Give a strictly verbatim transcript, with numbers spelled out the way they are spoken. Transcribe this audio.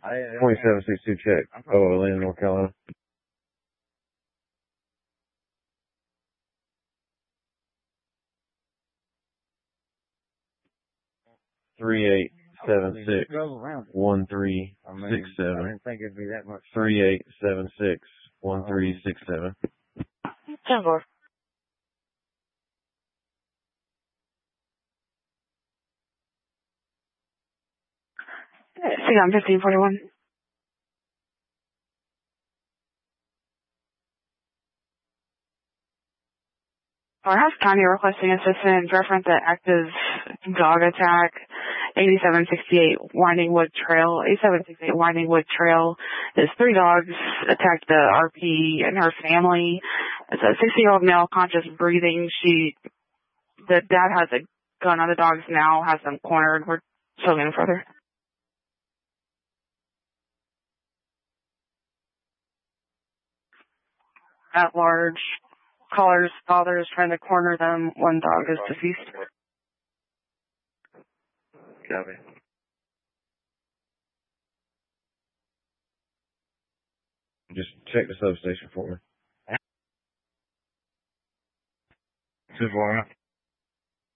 twenty-seven sixty-two check. Oh, Atlanta, North Carolina. Three eight seven six one three six seven. Three eight seven six one three six seven. ten four. See, I'm fifteen forty-one. Warehouse County requesting assistance, reference at active dog attack, eighty-seven sixty-eight Winding Wood Trail. eighty-seven sixty-eight Winding Wood Trail is three dogs attacked the R P and her family. It's a sixty-year-old male, conscious breathing. She, the dad has a gun on the dogs now, has them cornered. We're still going further. At large. Caller's father is trying to corner them. One dog is deceased. Copy. Just check the substation for me. Two four.